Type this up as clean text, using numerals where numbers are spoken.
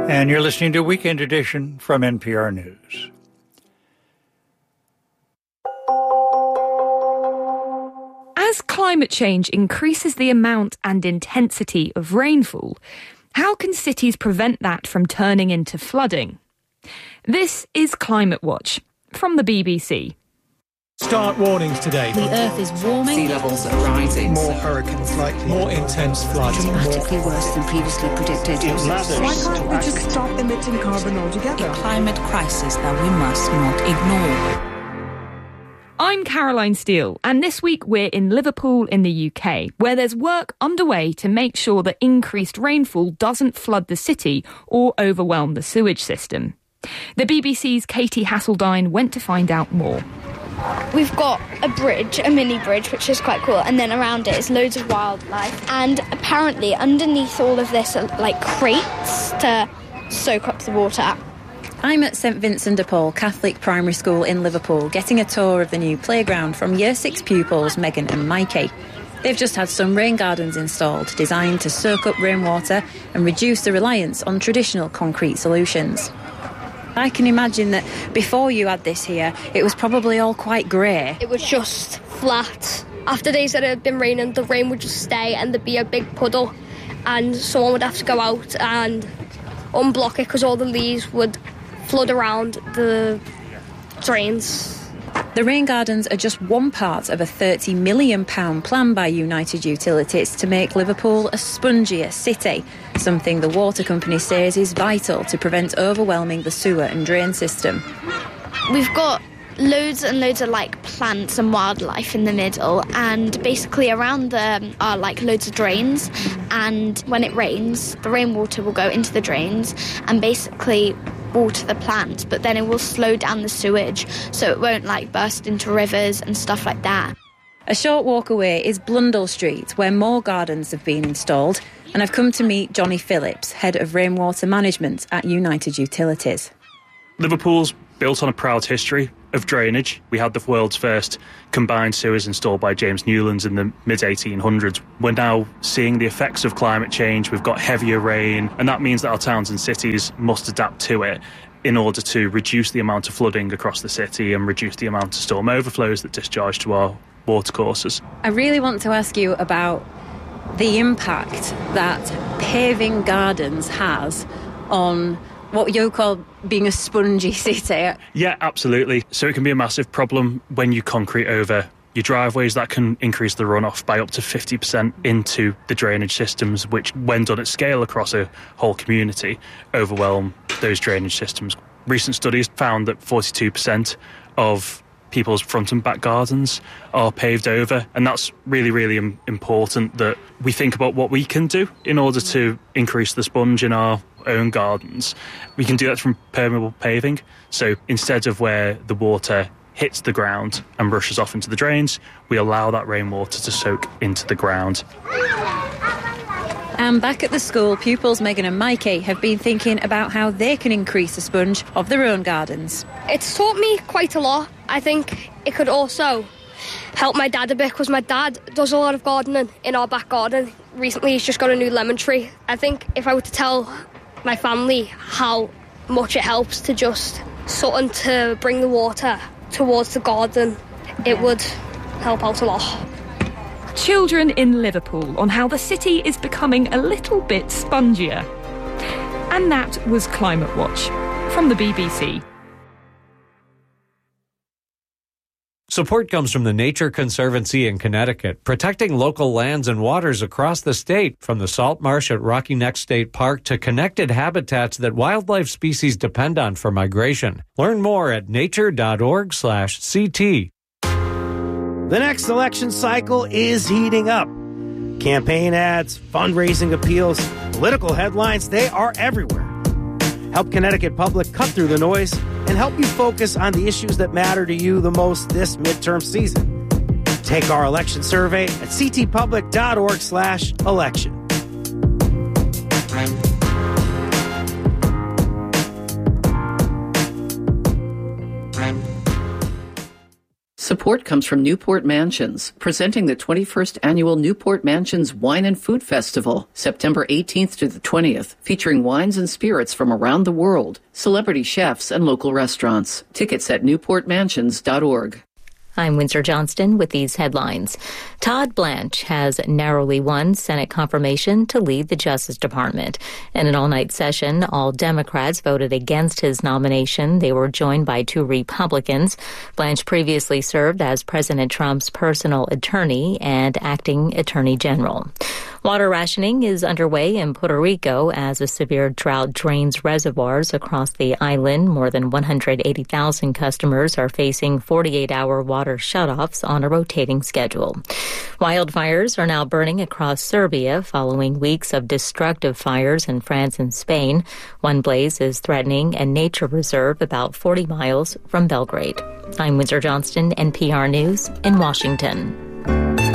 And you're listening to Weekend Edition from NPR News. As climate change increases the amount and intensity of rainfall, how can cities prevent that from turning into flooding? This is Climate Watch from the BBC. Start warnings today. The Earth is warming. Sea levels are rising. More hurricanes likely. More intense floods. Dramatically worse than previously predicted. Why can't we just stop emitting carbon altogether? A climate crisis that we must not ignore. I'm Caroline Steele, and this week we're in Liverpool in the UK, where there's work underway to make sure that increased rainfall doesn't flood the city or overwhelm the sewage system. The BBC's Katie Haseldine went to find out more. We've got a bridge, a mini bridge, which is quite cool, and then around it is loads of wildlife. And apparently underneath all of this are like crates to soak up the water. I'm at St Vincent de Paul Catholic Primary School in Liverpool, getting a tour of the new playground from Year 6 pupils Megan and Mikey. They've just had some rain gardens installed, designed to soak up rainwater and reduce the reliance on traditional concrete solutions. I can imagine that before you had this here, it was probably all quite grey. It was just flat. After days that it had been raining, the rain would just stay and there'd be a big puddle, and someone would have to go out and unblock it because all the leaves would flood around the drains. The rain gardens are just one part of a £30 million plan by United Utilities to make Liverpool a spongier city, something the water company says is vital to prevent overwhelming the sewer and drain system. We've got loads and loads of like plants and wildlife in the middle, and basically around them are like loads of drains, and when it rains the rainwater will go into the drains and basically water the plants, but then it will slow down the sewage so it won't like burst into rivers and stuff like that. A short walk away is Blundell Street, where more gardens have been installed, and I've come to meet Johnny Phillips, Head of Rainwater Management at United Utilities. Liverpool's built on a proud history of drainage. We had the world's first combined sewers installed by James Newlands in the mid-1800s. We're now seeing the effects of climate change. We've got heavier rain, and that means that our towns and cities must adapt to it in order to reduce the amount of flooding across the city and reduce the amount of storm overflows that discharge to our watercourses. I really want to ask you about the impact that paving gardens has on what you call being a spongy city. Yeah, absolutely. So it can be a massive problem when you concrete over your driveways. That can increase the runoff by up to 50% into the drainage systems, which, when done at scale across a whole community, overwhelm those drainage systems. Recent studies found that 42% of people's front and back gardens are paved over, and that's really, really important that we think about what we can do in order to increase the sponge in our own gardens. We can do that from permeable paving, so instead of where the water hits the ground and rushes off into the drains, we allow that rainwater to soak into the ground. And back at the school, pupils Megan and Mikey have been thinking about how they can increase the sponge of their own gardens. It's taught me quite a lot. I think it could also help my dad a bit, because my dad does a lot of gardening in our back garden. Recently he's just got a new lemon tree. I think if I were to tell my family how much it helps to just something to bring the water towards the garden, it would help out a lot. Children in Liverpool on how the city is becoming a little bit spongier. And that was Climate Watch from the BBC. Support comes from the Nature Conservancy in Connecticut, protecting local lands and waters across the state, from the salt marsh at Rocky Neck State Park to connected habitats that wildlife species depend on for migration. Learn more at nature.org/CT. The next election cycle is heating up. Campaign ads, fundraising appeals, political headlines, they are everywhere. Help Connecticut Public cut through the noise and help you focus on the issues that matter to you the most this midterm season. Take our election survey at ctpublic.org/election. Support Support comes from Newport Mansions, presenting the 21st Annual Newport Mansions Wine and Food Festival, September 18th to the 20th, featuring wines and spirits from around the world, celebrity chefs, and local restaurants. Tickets at newportmansions.org. I'm Windsor Johnston with these headlines. Todd Blanche has narrowly won Senate confirmation to lead the Justice Department. In an all-night session, all Democrats voted against his nomination. They were joined by 2 Republicans. Blanche previously served as President Trump's personal attorney and acting attorney general. Water rationing is underway in Puerto Rico as a severe drought drains reservoirs across the island. More than 180,000 customers are facing 48-hour water shutoffs on a rotating schedule. Wildfires are now burning across Serbia following weeks of destructive fires in France and Spain. One blaze is threatening a nature reserve about 40 miles from Belgrade. I'm Windsor Johnston, NPR News in Washington.